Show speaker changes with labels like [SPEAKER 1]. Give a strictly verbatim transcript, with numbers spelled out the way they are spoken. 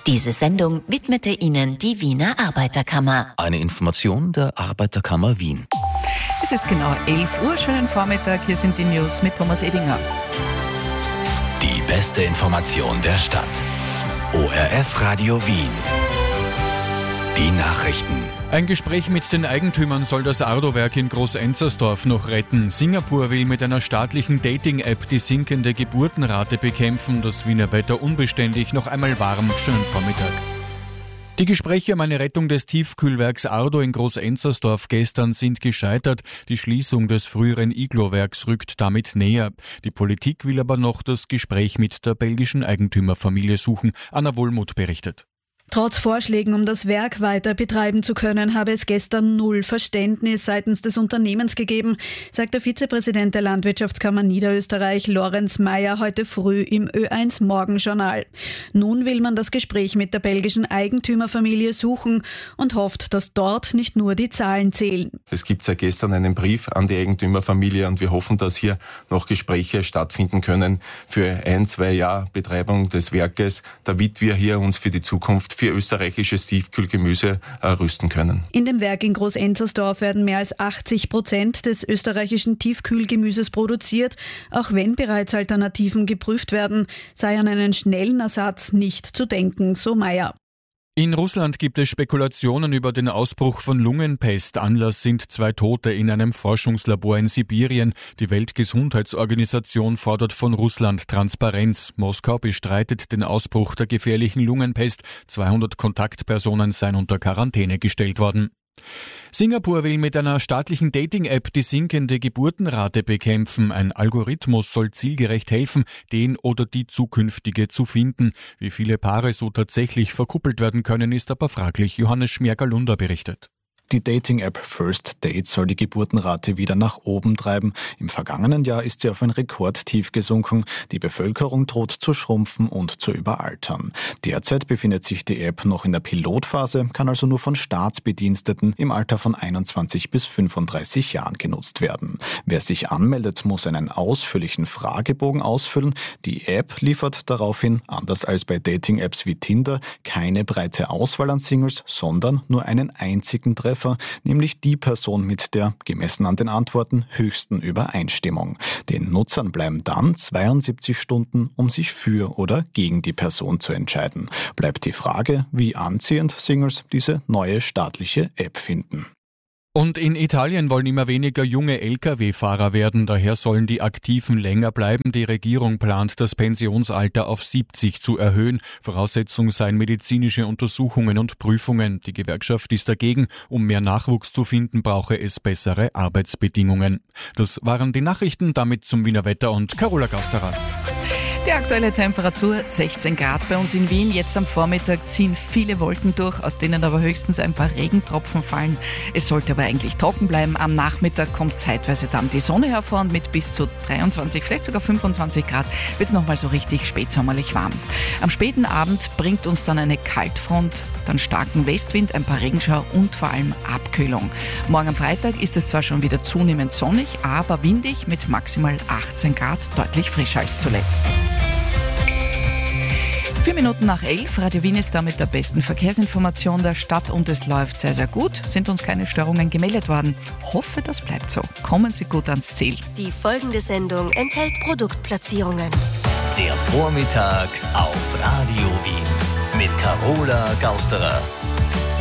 [SPEAKER 1] Diese Sendung widmete Ihnen die Wiener Arbeiterkammer.
[SPEAKER 2] Eine Information der Arbeiterkammer Wien.
[SPEAKER 3] Es ist genau elf Uhr, schönen Vormittag. Hier sind die News mit Thomas Edinger.
[SPEAKER 2] Die beste Information der Stadt. O R F Radio Wien. Die Nachrichten.
[SPEAKER 4] Ein Gespräch mit den Eigentümern soll das Ardo-Werk in Groß-Enzersdorf noch retten. Singapur will mit einer staatlichen Dating-App die sinkende Geburtenrate bekämpfen. Das Wiener Wetter unbeständig, noch einmal warm. Schönen Vormittag. Die Gespräche um eine Rettung des Tiefkühlwerks Ardo in Groß-Enzersdorf gestern sind gescheitert. Die Schließung des früheren Iglo-Werks rückt damit näher. Die Politik will aber noch das Gespräch mit der belgischen Eigentümerfamilie suchen. Anna Wohlmuth berichtet.
[SPEAKER 5] Trotz Vorschlägen, um das Werk weiter betreiben zu können, habe es gestern null Verständnis seitens des Unternehmens gegeben, sagt der Vizepräsident der Landwirtschaftskammer Niederösterreich, Lorenz Meyer, heute früh im Ö eins Morgenjournal. Nun will man das Gespräch mit der belgischen Eigentümerfamilie suchen und hofft, dass dort nicht nur die Zahlen zählen.
[SPEAKER 6] Es gibt seit gestern einen Brief an die Eigentümerfamilie und wir hoffen, dass hier noch Gespräche stattfinden können für ein, zwei Jahre Betreibung des Werkes, damit wir hier uns für die Zukunft für österreichisches Tiefkühlgemüse äh, rüsten können.
[SPEAKER 5] In dem Werk in Groß-Enzersdorf werden mehr als achtzig Prozent des österreichischen Tiefkühlgemüses produziert. Auch wenn bereits Alternativen geprüft werden, sei an einen schnellen Ersatz nicht zu denken, so Meyer.
[SPEAKER 4] In Russland gibt es Spekulationen über den Ausbruch von Lungenpest. Anlass sind zwei Tote in einem Forschungslabor in Sibirien. Die Weltgesundheitsorganisation fordert von Russland Transparenz. Moskau bestreitet den Ausbruch der gefährlichen Lungenpest. zweihundert Kontaktpersonen seien unter Quarantäne gestellt worden. Singapur will mit einer staatlichen Dating-App die sinkende Geburtenrate bekämpfen. Ein Algorithmus soll zielgerecht helfen, den oder die Zukünftige zu finden. Wie viele Paare so tatsächlich verkuppelt werden können, ist aber fraglich. Johannes Schmerger-Lunder berichtet.
[SPEAKER 7] Die Dating-App First Date soll die Geburtenrate wieder nach oben treiben. Im vergangenen Jahr ist sie auf ein Rekordtief gesunken. Die Bevölkerung droht zu schrumpfen und zu überaltern. Derzeit befindet sich die App noch in der Pilotphase, kann also nur von Staatsbediensteten im Alter von einundzwanzig bis fünfunddreißig Jahren genutzt werden. Wer sich anmeldet, muss einen ausführlichen Fragebogen ausfüllen. Die App liefert daraufhin, anders als bei Dating-Apps wie Tinder, keine breite Auswahl an Singles, sondern nur einen einzigen Treffer, nämlich die Person mit der, gemessen an den Antworten, höchsten Übereinstimmung. Den Nutzern bleiben dann zweiundsiebzig Stunden, um sich für oder gegen die Person zu entscheiden. Bleibt die Frage, wie anziehend Singles diese neue staatliche App finden.
[SPEAKER 4] Und in Italien wollen immer weniger junge L K W-Fahrer werden, daher sollen die Aktiven länger bleiben. Die Regierung plant, das Pensionsalter auf siebzig zu erhöhen. Voraussetzung seien medizinische Untersuchungen und Prüfungen. Die Gewerkschaft ist dagegen. Um mehr Nachwuchs zu finden, brauche es bessere Arbeitsbedingungen. Das waren die Nachrichten, damit zum Wiener Wetter und Carola Gausterer.
[SPEAKER 3] Die aktuelle Temperatur sechzehn Grad bei uns in Wien. Jetzt am Vormittag ziehen viele Wolken durch, aus denen aber höchstens ein paar Regentropfen fallen. Es sollte aber eigentlich trocken bleiben. Am Nachmittag kommt zeitweise dann die Sonne hervor und mit bis zu dreiundzwanzig, vielleicht sogar fünfundzwanzig Grad wird es nochmal so richtig spätsommerlich warm. Am späten Abend bringt uns dann eine Kaltfront, dann starken Westwind, ein paar Regenschauer und vor allem Abkühlung. Morgen am Freitag ist es zwar schon wieder zunehmend sonnig, aber windig mit maximal achtzehn Grad, deutlich frischer als zuletzt. Vier Minuten nach elf, Radio Wien ist da mit der besten Verkehrsinformation der Stadt und es läuft sehr, sehr gut. Sind uns keine Störungen gemeldet worden. Hoffe, das bleibt so. Kommen Sie gut ans Ziel.
[SPEAKER 1] Die folgende Sendung enthält Produktplatzierungen.
[SPEAKER 2] Der Vormittag auf Radio Wien mit Carola Gausterer.